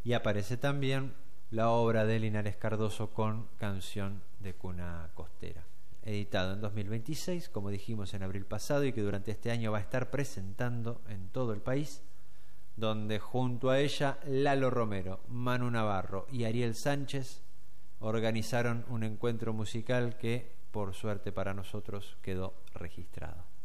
y aparece también la obra de Linares Cardoso con Canción de Cuna Costera, editado en 2026, como dijimos en abril pasado, y que durante este año va a estar presentando en todo el país, donde junto a ella Lalo Romero, Manu Navarro y Ariel Sánchez organizaron un encuentro musical que, por suerte para nosotros, quedó registrado.